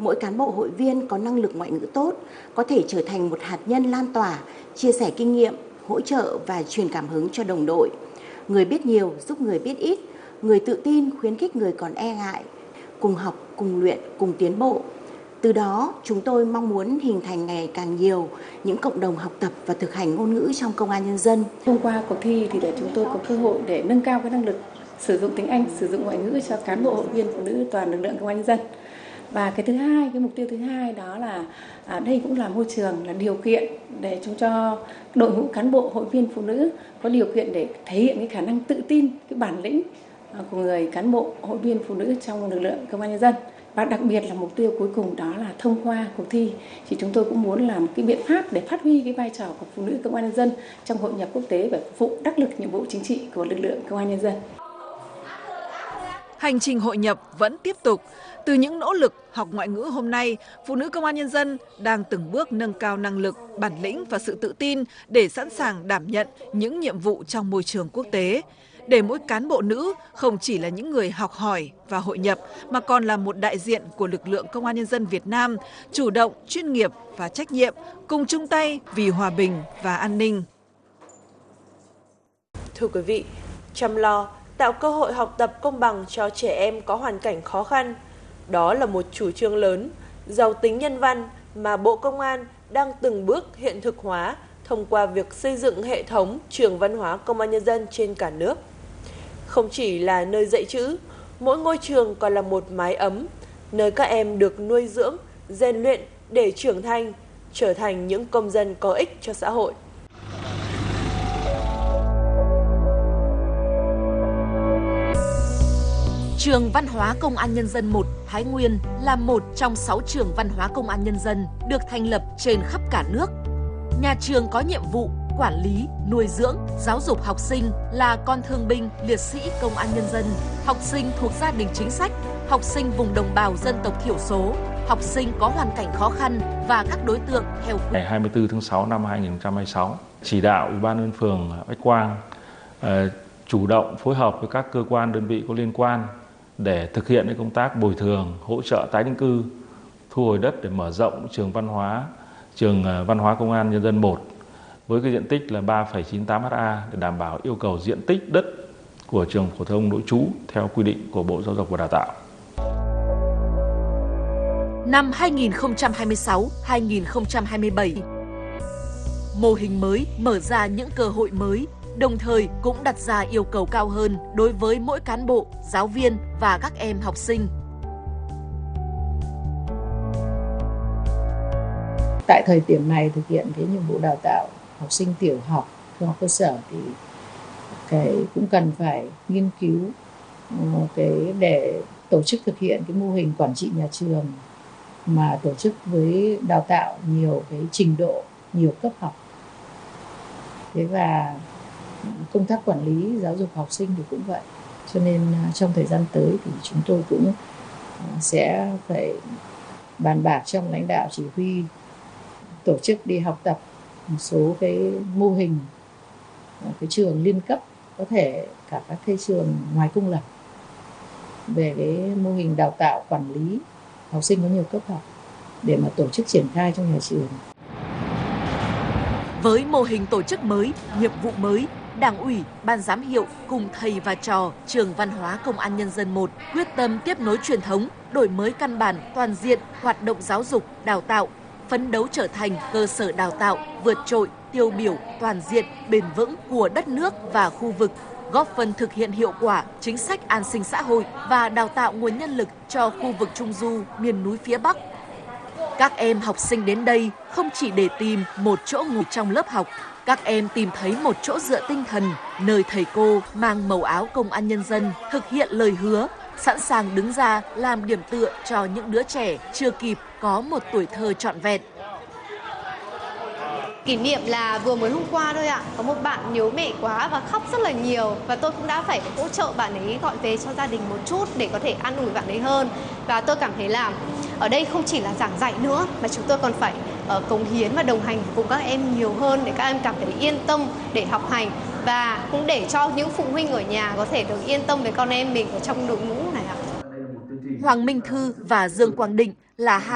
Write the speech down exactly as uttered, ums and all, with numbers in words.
mỗi cán bộ hội viên có năng lực ngoại ngữ tốt, có thể trở thành một hạt nhân lan tỏa, chia sẻ kinh nghiệm, hỗ trợ và truyền cảm hứng cho đồng đội. Người biết nhiều giúp người biết ít, người tự tin khuyến khích người còn e ngại, cùng học, cùng luyện, cùng tiến bộ. Từ đó, chúng tôi mong muốn hình thành ngày càng nhiều những cộng đồng học tập và thực hành ngôn ngữ trong công an nhân dân. Thông qua cuộc thi thì để chúng tôi có cơ hội để nâng cao cái năng lực sử dụng tiếng Anh, sử dụng ngoại ngữ cho cán bộ hội viên phụ nữ toàn lực lượng công an nhân dân. Và cái thứ hai, cái mục tiêu thứ hai đó là à, đây cũng là môi trường, là điều kiện để chúng cho đội ngũ cán bộ hội viên phụ nữ có điều kiện để thể hiện cái khả năng tự tin, cái bản lĩnh của người cán bộ hội viên phụ nữ trong lực lượng công an nhân dân. Và đặc biệt là mục tiêu cuối cùng đó là thông qua cuộc thi thì chúng tôi cũng muốn làm cái biện pháp để phát huy cái vai trò của phụ nữ công an nhân dân trong hội nhập quốc tế và phục vụ đắc lực nhiệm vụ chính trị của lực lượng công an nhân dân. Hành trình hội nhập vẫn tiếp tục. Từ những nỗ lực học ngoại ngữ hôm nay, phụ nữ công an nhân dân đang từng bước nâng cao năng lực, bản lĩnh và sự tự tin để sẵn sàng đảm nhận những nhiệm vụ trong môi trường quốc tế. Để mỗi cán bộ nữ không chỉ là những người học hỏi và hội nhập mà còn là một đại diện của lực lượng công an nhân dân Việt Nam, chủ động, chuyên nghiệp và trách nhiệm, cùng chung tay vì hòa bình và an ninh. Thưa quý vị, chăm lo, tạo cơ hội học tập công bằng cho trẻ em có hoàn cảnh khó khăn. Đó là một chủ trương lớn, giàu tính nhân văn mà Bộ Công an đang từng bước hiện thực hóa thông qua việc xây dựng hệ thống trường văn hóa công an nhân dân trên cả nước. Không chỉ là nơi dạy chữ, mỗi ngôi trường còn là một mái ấm, nơi các em được nuôi dưỡng, rèn luyện để trưởng thành, trở thành những công dân có ích cho xã hội. Trường Văn hóa Công an Nhân dân một Thái Nguyên là một trong sáu trường văn hóa công an nhân dân được thành lập trên khắp cả nước. Nhà trường có nhiệm vụ quản lý, nuôi dưỡng, giáo dục học sinh là con thương binh, liệt sĩ công an nhân dân, học sinh thuộc gia đình chính sách, học sinh vùng đồng bào dân tộc thiểu số, học sinh có hoàn cảnh khó khăn và các đối tượng theo quy định. Ngày hai mươi tư tháng sáu năm hai nghìn không trăm hai mươi sáu, chỉ đạo Ủy ban nhân dân phường Bách Quang uh, chủ động phối hợp với các cơ quan đơn vị có liên quan để thực hiện công tác bồi thường, hỗ trợ tái định cư, thu hồi đất để mở rộng trường văn hóa, trường văn hóa công an nhân dân một với cái diện tích là ba phẩy chín tám ha để đảm bảo yêu cầu diện tích đất của trường phổ thông nội trú theo quy định của Bộ Giáo dục và Đào tạo. Năm hai nghìn không trăm hai mươi sáu đến hai nghìn không trăm hai mươi bảy, mô hình mới mở ra những cơ hội mới, đồng thời cũng đặt ra yêu cầu cao hơn đối với mỗi cán bộ, giáo viên và các em học sinh. Tại thời điểm này thực hiện cái nhiệm vụ đào tạo học sinh tiểu học, trung học cơ sở thì cái cũng cần phải nghiên cứu cái để tổ chức thực hiện cái mô hình quản trị nhà trường mà tổ chức với đào tạo nhiều cái trình độ, nhiều cấp học. Thế và công tác quản lý giáo dục học sinh thì cũng vậy. Cho nên trong thời gian tới thì chúng tôi cũng sẽ phải bàn bạc trong lãnh đạo chỉ huy tổ chức đi học tập một số cái mô hình cái trường liên cấp, có thể cả các cái trường ngoài công lập về cái mô hình đào tạo quản lý học sinh có nhiều cấp học để mà tổ chức triển khai trong nhà trường. Với mô hình tổ chức mới, nhiệm vụ mới, Đảng ủy, Ban giám hiệu cùng thầy và trò Trường Văn hóa Công an Nhân dân một quyết tâm tiếp nối truyền thống, đổi mới căn bản toàn diện hoạt động giáo dục, đào tạo, phấn đấu trở thành cơ sở đào tạo vượt trội, tiêu biểu, toàn diện, bền vững của đất nước và khu vực, góp phần thực hiện hiệu quả chính sách an sinh xã hội và đào tạo nguồn nhân lực cho khu vực Trung Du, miền núi phía Bắc. Các em học sinh đến đây không chỉ để tìm một chỗ ngủ trong lớp học, các em tìm thấy một chỗ dựa tinh thần, nơi thầy cô mang màu áo công an nhân dân thực hiện lời hứa, sẵn sàng đứng ra làm điểm tựa cho những đứa trẻ chưa kịp có một tuổi thơ trọn vẹn. Kỷ niệm là vừa mới hôm qua thôi ạ, có một bạn nhớ mẹ quá và khóc rất là nhiều và tôi cũng đã phải hỗ trợ bạn ấy gọi về cho gia đình một chút để có thể an ủi bạn ấy hơn. Và tôi cảm thấy là ở đây không chỉ là giảng dạy nữa mà chúng tôi còn phải uh, cống hiến và đồng hành cùng các em nhiều hơn để các em cảm thấy yên tâm để học hành và cũng để cho những phụ huynh ở nhà có thể được yên tâm về con em mình ở trong đội ngũ này ạ. Hoàng Minh Thư và Dương Quang Định là hai